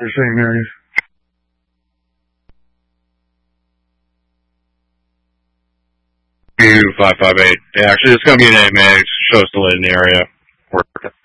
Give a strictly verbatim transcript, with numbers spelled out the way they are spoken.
Saint Mary's. two five five eight. Yeah, actually, it's going to be an A M A. Show us the light in the area. Work.